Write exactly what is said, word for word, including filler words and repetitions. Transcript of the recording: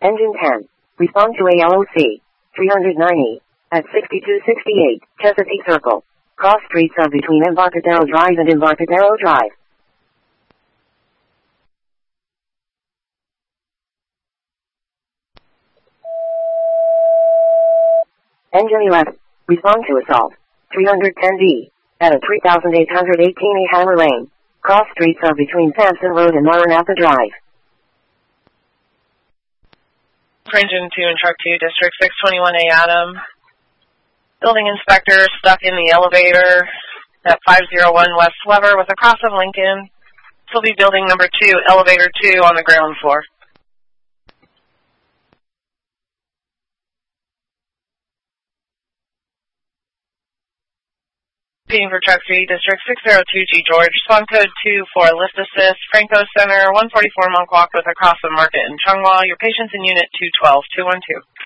Engine ten. Respond to A L O C three ninety at sixty-two sixty-eight Chesapeake Circle. Cross streets are between Embarcadero Drive and Embarcadero Drive. Engine eleven. Respond to assault three ten D at three eight one eight A Hammer Lane. Cross streets are between Sampson Road and Maranatha Drive. Engine two and Truck two, District six twenty-one A Adam. Building inspector stuck in the elevator at five oh one West Weber with a cross of Lincoln. This will be building number two, elevator two on the ground floor. Speeding for Truck three, District six oh two G George, respond code two for lift assist, Franco Center, one forty-four Monk Walk with a cross of Market and Chunghwa. Your patient's in unit two twelve, two one two.